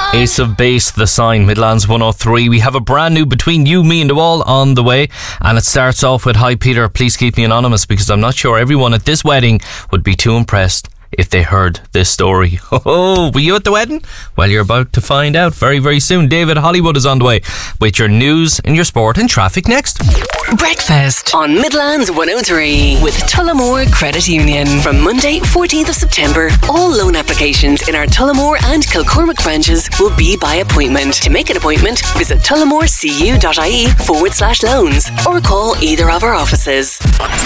Ace of Base, The Sign, Midlands 103. We have a brand new Between You, Me and the Wall on the way, and it starts off with, "Hi Peter, please keep me anonymous because I'm not sure everyone at this wedding would be too impressed if they heard this story." Oh, were you at the wedding? Well, you're about to find out very, very soon. David Hollywood is on the way with your news and your sport and traffic next. Breakfast on Midlands 103 with Tullamore Credit Union. From Monday, 14th of September, all loan applications in our Tullamore and Kilcormac branches will be by appointment. To make an appointment, visit tullamorecu.ie/loans or call either of our offices.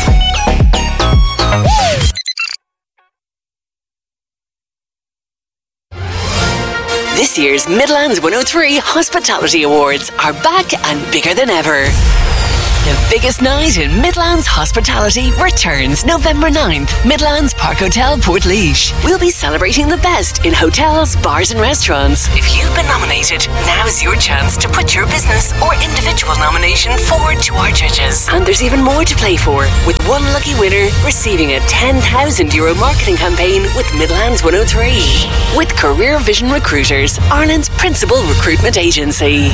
This year's Midlands 103 Hospitality Awards are back and bigger than ever. The biggest night in Midlands Hospitality returns November 9th, Midlands Park Hotel, Portlaoise. We'll be celebrating the best in hotels, bars and restaurants. If you've been nominated, now's your chance to put your business or individual nomination forward to our judges. And there's even more to play for, with one lucky winner receiving a €10,000 marketing campaign with Midlands 103. With Career Vision Recruiters, Ireland's principal recruitment agency.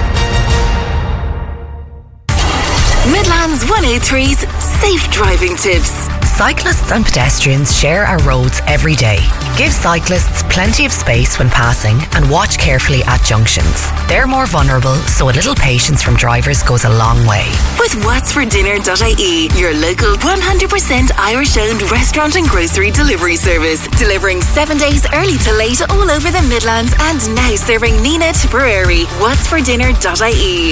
Midlands 103's safe driving tips. Cyclists and pedestrians share our roads every day. Give cyclists plenty of space when passing and watch carefully at junctions. They're more vulnerable, so a little patience from drivers goes a long way. With whatsfordinner.ie, your local 100% Irish-owned restaurant and grocery delivery service, delivering 7 days early to late all over the Midlands and now serving Nina Tipperary. Whatsfordinner.ie.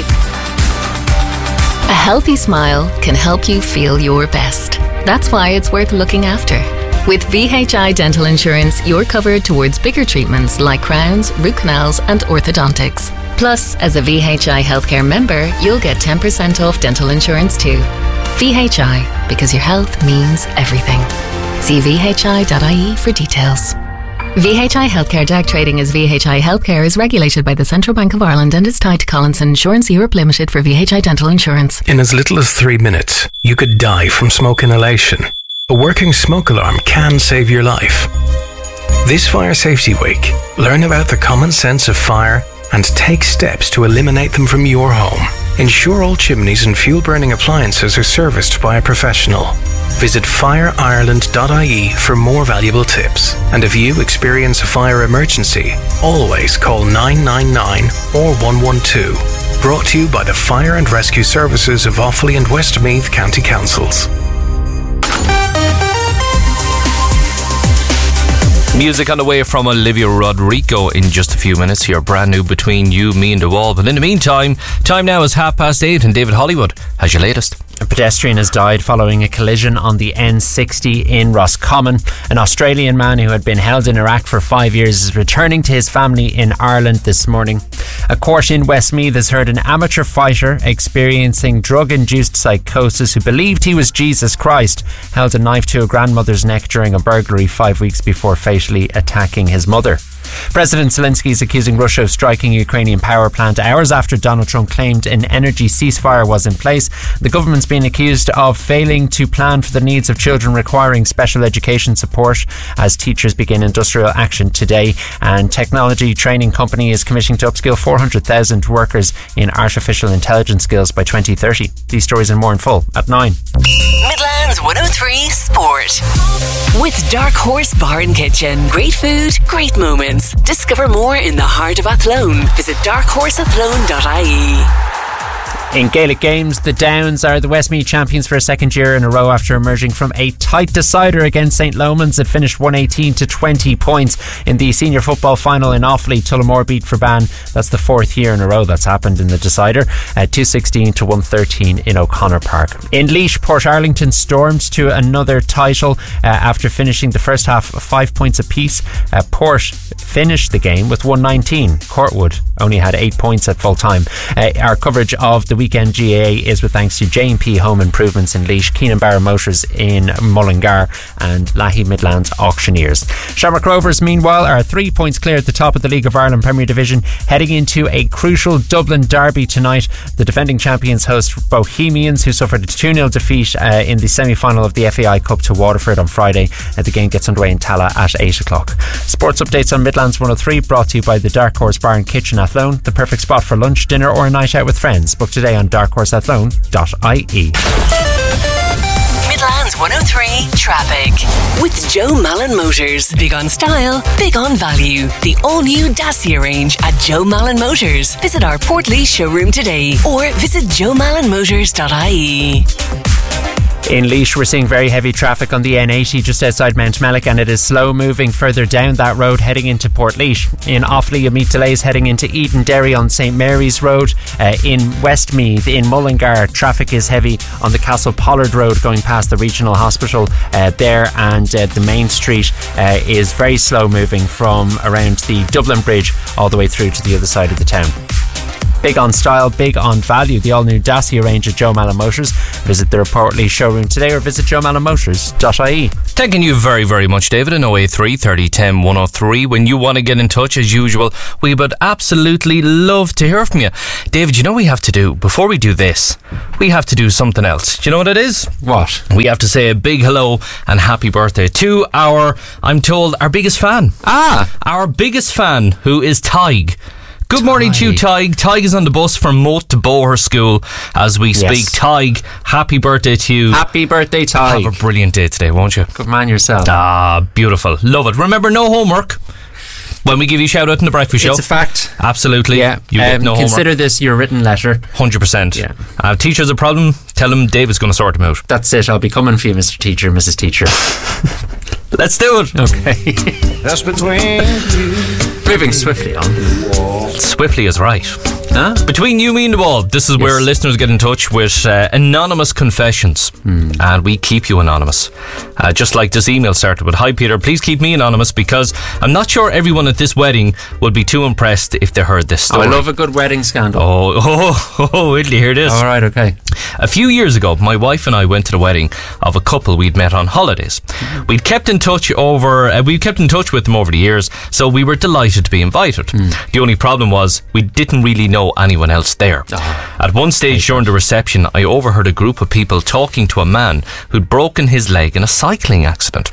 A healthy smile can help you feel your best. That's why it's worth looking after. With VHI Dental Insurance, you're covered towards bigger treatments like crowns, root canals and orthodontics. Plus, as a VHI Healthcare member, you'll get 10% off dental insurance too. VHI, because your health means everything. See vhi.ie for details. VHI Healthcare Dark trading as VHI Healthcare is regulated by the Central Bank of Ireland and is tied to Collinson Insurance Europe Limited for VHI Dental Insurance. In as little as 3 minutes, you could die from smoke inhalation. A working smoke alarm can save your life. This Fire Safety Week, learn about the common sense of fire and take steps to eliminate them from your home. Ensure all chimneys and fuel-burning appliances are serviced by a professional. Visit fireireland.ie for more valuable tips. And if you experience a fire emergency, always call 999 or 112. Brought to you by the Fire and Rescue Services of Offaly and Westmeath County Councils. Music on the way from Olivia Rodrigo in just a few minutes. Your brand new Between You, Me and the Wall. But in the meantime, time now is 8:30 and David Hollywood has your latest. A pedestrian has died following a collision on the N60 in Roscommon. An Australian man who had been held in Iraq for 5 years is returning to his family in Ireland this morning. A court in Westmeath has heard an amateur fighter experiencing drug-induced psychosis who believed he was Jesus Christ held a knife to a grandmother's neck during a burglary 5 weeks before fatally attacking his mother. President Zelensky is accusing Russia of striking a Ukrainian power plant hours after Donald Trump claimed an energy ceasefire was in place. The government's been accused of failing to plan for the needs of children requiring special education support as teachers begin industrial action today. And technology training company is commissioning to upskill 400,000 workers in artificial intelligence skills by 2030. These stories and more in full at 9. Midlands 103 Sport. With Dark Horse Bar and Kitchen. Great food, great moments. Discover more in the heart of Athlone. Visit darkhorseathlone.ie. In Gaelic games, the Downs are the Westmeath champions for a second year in a row after emerging from a tight decider against St Lomans. It finished 118 to 20 points in the senior football final in Offaly. Tullamore beat Ferban. That's the fourth year in a row that's happened in the decider. 216 to 113 in O'Connor Park. In Laois, Portarlington stormed to another title after finishing the first half 5 points apiece. Port finished the game with 119. Courtwood only had 8 points at full time. Our coverage of the weekend GAA is with thanks to J&P Home Improvements in Laois, Keenan Barra Motors in Mullingar and Lahey Midlands Auctioneers. Shamrock Rovers, meanwhile, are 3 points clear at the top of the League of Ireland Premier Division, heading into a crucial Dublin derby tonight. The defending champions host Bohemians, who suffered a 2-0 defeat in the semi-final of the FAI Cup to Waterford on Friday. The game gets underway in Tala at 8 o'clock. Sports updates on Midlands 103 brought to you by the Dark Horse Bar and Kitchen Athlone, the perfect spot for lunch, dinner or a night out with friends. Book today on darkhorseathlone.ie. Midlands 103 Traffic with Joe Malin Motors. Big on style, big on value. The all-new Dacia range at Joe Malin Motors. Visit our Portlaoise showroom today or visit joemallinmotors.ie. In Laois, we're seeing very heavy traffic on the N80 just outside Mountmellick, and it is slow moving further down that road heading into Portlaoise. In Offaly, you meet delays heading into Edenderry on St Mary's Road. In Westmeath, in Mullingar, traffic is heavy on the Castle Pollard Road going past the regional hospital there, and the main street is very slow moving from around the Dublin Bridge all the way through to the other side of the town. Big on style, big on value. The all-new Dacia range at Joe Malin Motors. Visit the Portlaoise showroom today or visit joemallinmotors.ie. Thanking you very, very much, David, in 083 30 10 103. When you want to get in touch, as usual, we would absolutely love to hear from you. David, you know what we have to do? Before we do this, we have to do something else. Do you know what it is? What? We have to say a big hello and happy birthday to our, I'm told, our biggest fan. Our biggest fan, who is Tig. Good morning to you, Tig. Tig is on the bus from Moat to Boher School as we speak. Tig, happy birthday to you. Happy birthday, Tig. Have a brilliant day today, won't you? Good man yourself. Beautiful. Love it. Remember, no homework when we give you a shout out in the breakfast show. It's a fact. Absolutely. Yeah. You get no consider homework. this your written letter. 100%. Yeah. Teacher's a problem, tell him David's going to sort him out. That's it. I'll be coming for you, Mr. Teacher, Mrs. Teacher. Let's do it. Okay. That's between you. Moving swiftly on. Swiftly is right. Huh? Between you, me and the wall, this is where listeners get in touch with anonymous confessions, and we keep you anonymous. Just like this email started with, "Hi Peter, please keep me anonymous because I'm not sure everyone at this wedding would be too impressed if they heard this story." I love a good wedding scandal. Wait till you hear this. All right, okay. A few years ago, my wife and I went to the wedding of a couple we'd met on holidays. We'd kept in touch with them over the years, so we were delighted to be invited. The only problem was we didn't really know anyone else there. At one stage during the reception, I overheard a group of people talking to a man who'd broken his leg in a cycling accident.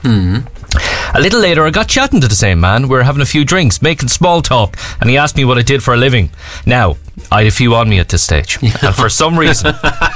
A little later, I got chatting to the same man. We were having a few drinks, making small talk, and he asked me what I did for a living. Now, I had a few on me at this stage, and for some reason,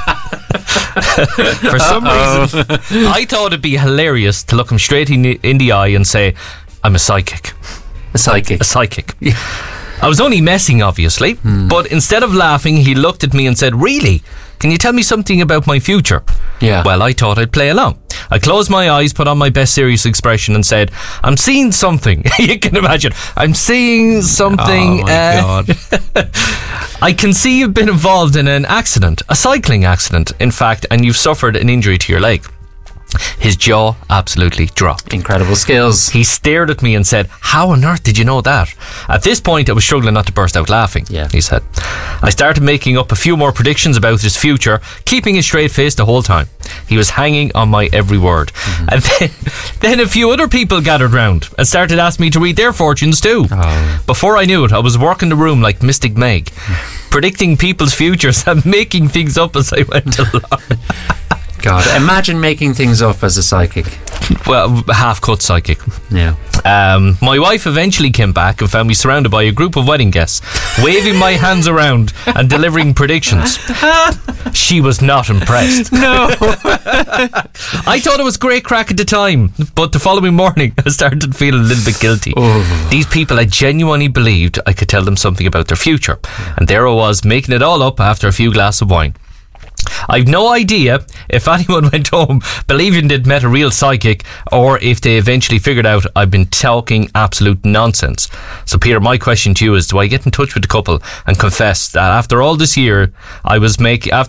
I thought it'd be hilarious to look him straight in the eye and say, "I'm a psychic." A psychic. A psychic. I was only messing, obviously, but instead of laughing, he looked at me and said, "Really? Can you tell me something about my future?" Yeah. Well, I thought I'd play along. I closed my eyes, put on my best serious expression and said, "I'm seeing something." You can imagine. "I'm seeing something." Oh my God. "I can see you've been involved in an accident, a cycling accident, in fact, and you've suffered an injury to your leg." His jaw absolutely dropped. Incredible skills. He stared at me and said, "How on earth did you know that?" At this point, I was struggling not to burst out laughing. Yeah. He said. I started making up a few more predictions about his future, keeping a straight face the whole time. He was hanging on my every word. And then a few other people gathered round and started asking me to read their fortunes too. Before I knew it, I was working the room like Mystic Meg, predicting people's futures and making things up as I went along. God, imagine making things up as a psychic. Well, half-cut psychic. Yeah. My wife eventually came back and found me surrounded by a group of wedding guests, waving my hands around and delivering predictions. She was not impressed. No. I thought it was great crack at the time, but the following morning I started feeling a little bit guilty. These people had genuinely believed I could tell them something about their future, and there I was making it all up after a few glasses of wine. I've no idea if anyone went home believing they'd met a real psychic or if they eventually figured out I've been talking absolute nonsense. So Peter, my question to you is, do I get in touch with the couple and confess that after all these years I was making up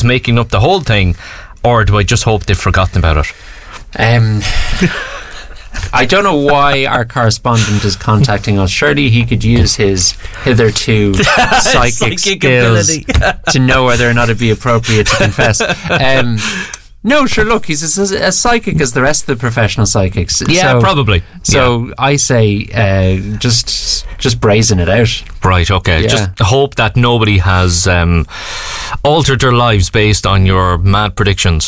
the whole thing, or do I just hope they've forgotten about it? I don't know why our correspondent is contacting us. Surely he could use his hitherto psychic skills to know whether or not it'd be appropriate to confess. No, sure, look, he's as psychic as the rest of the professional psychics. Yeah, so, probably. So I say just brazen it out. Right, okay. Yeah. Just hope that nobody has altered their lives based on your mad predictions.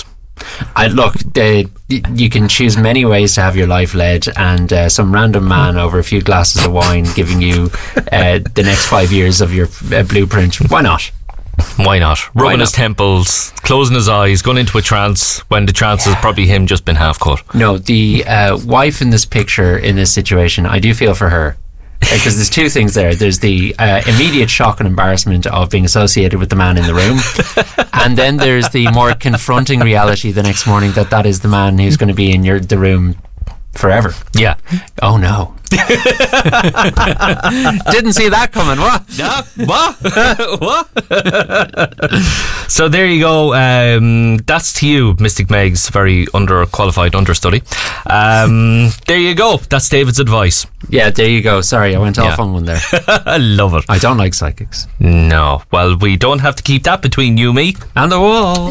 You can choose many ways to have your life led, and some random man over a few glasses of wine giving you the next 5 years of your blueprint. Why not? Why not? Rubbing his temples, closing his eyes, going into a trance when the trance is probably him just been half cut. No, the wife in this picture, in this situation, I do feel for her. Because there's two things there. There's the immediate shock and embarrassment of being associated with the man in the room, and then there's the more confronting reality the next morning that is the man who's going to be in the room forever. Yeah. Oh no. Didn't see that coming. What? Yeah. What? So there you go. That's to you, Mystic Meg's very underqualified understudy. There you go. That's David's advice. Yeah, there you go. Sorry, I went off on one there. I love it. I don't like psychics. No. Well, we don't have to keep that between you, me, and the wall.